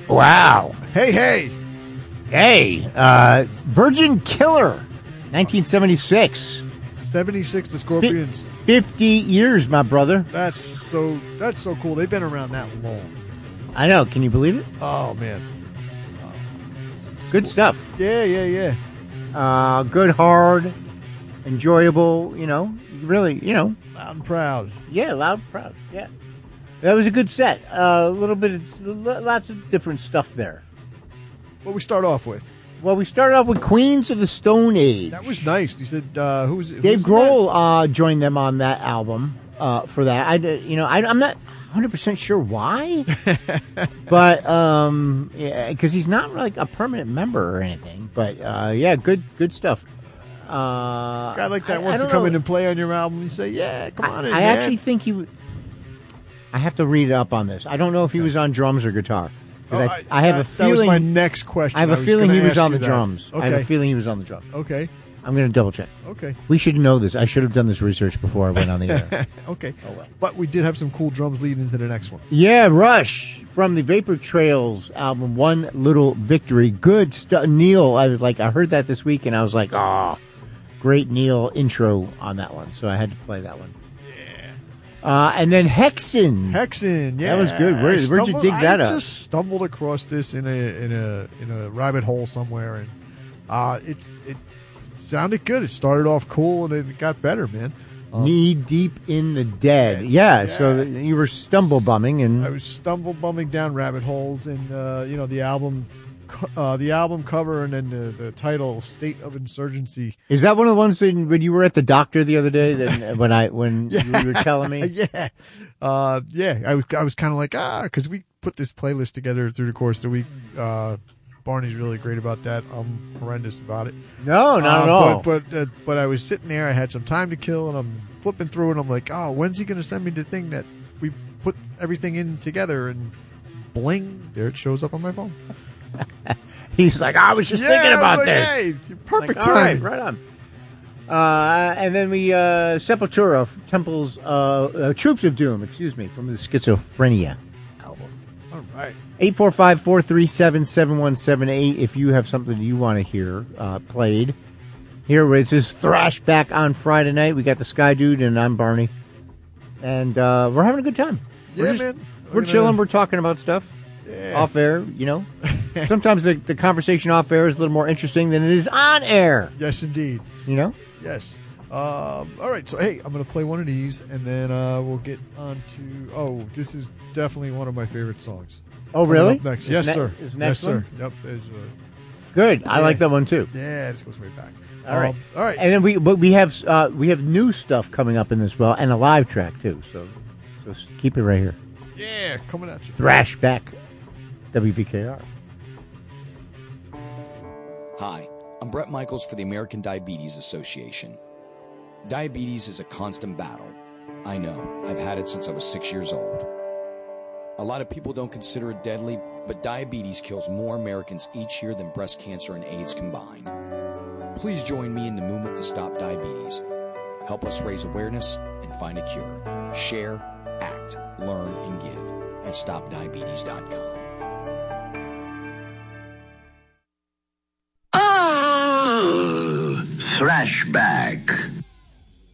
Wow. Hey. Hey, Virgin Killer, 1976. 76, the Scorpions. 50 years, my brother. That's so cool. They've been around that long. I know. Can you believe it? Oh, man. Good stuff. Yeah. Good, hard, enjoyable, really, Loud and proud. Yeah, loud and proud. Yeah. That was a good set. A little bit lots of different stuff there. What we start off with? Well, we started off with Queens of the Stone Age. That was nice. You said, who was it? Dave Grohl joined them on that album for that. I'm not 100% sure why, but because he's not like a permanent member or anything. But yeah, good stuff. Guy like that wants to come in and play on your album. You say, yeah, come on in. I actually think he. I have to read up on this. I don't know if he was on drums or guitar. I have a feeling. That was my next question. I have a feeling he was on the drums. Okay. I have a feeling he was on the drums. Okay. I'm going to double check. Okay. We should know this. I should have done this research before I went on the air. Okay. Oh, well. But we did have some cool drums leading into the next one. Yeah, Rush from the Vapor Trails album, One Little Victory. Good stuff. Neil, I heard that this week, and I was like, great Neil intro on that one. So I had to play that one. And then Hexen, yeah, that was good. Where'd you dig that up? I just stumbled across this in a rabbit hole somewhere, and it sounded good. It started off cool, and it got better, man. Knee deep in the dead, yeah. So you were stumble bumming, and I was stumble bumming down rabbit holes, and the album cover, and then the title, "State of Insurgency." Is that one of the ones when you were at the doctor the other day? Then when you were telling me, yeah, I was kind of like because we put this playlist together through the course of the week. Barney's really great about that. I'm horrendous about it. No, not at all. But I was sitting there. I had some time to kill, and I'm flipping through, and I'm like, when's he going to send me the thing that we put everything in together? And bling, there it shows up on my phone. He's like, I was just thinking about this. Hey, perfect like, time. Right on. And then we Sepultura, Temples, Troops of Doom, from the Schizophrenia album. All right. 845-437-7178 if you have something you want to hear played. Here it's this thrash back on Friday night. We got the Sky Dude and I'm Barney. And we're having a good time. We're chilling. We're talking about stuff. Yeah. Off air, Sometimes the conversation off air is a little more interesting than it is on air. Yes, indeed. Yes. All right. So, hey, I'm going to play one of these, and then we'll get on to... this is definitely one of my favorite songs. Oh, really? Next. Yes, sir. Is next yes, one? Sir. Yep. Good. I like that one, too. Yeah, this goes way back. All right. All right. And then we have new stuff coming up in this, and a live track, too. So keep it right here. Yeah, coming at you. Thrash back. WVKR. Hi, I'm Brett Michaels for the American Diabetes Association. Diabetes is a constant battle. I know, I've had it since I was 6 years old. A lot of people don't consider it deadly, but diabetes kills more Americans each year than breast cancer and AIDS combined. Please join me in the movement to stop diabetes. Help us raise awareness and find a cure. Share, act, learn, and give at StopDiabetes.com. Thrashback.